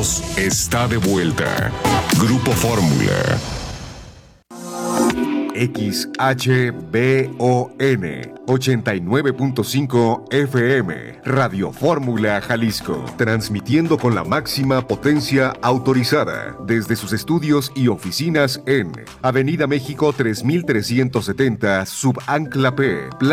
Unidos está de vuelta. Grupo Fórmula. XHBON 89.5 FM, Radio Fórmula Jalisco, transmitiendo con la máxima potencia autorizada desde sus estudios y oficinas en Avenida México 3370, Subancla P,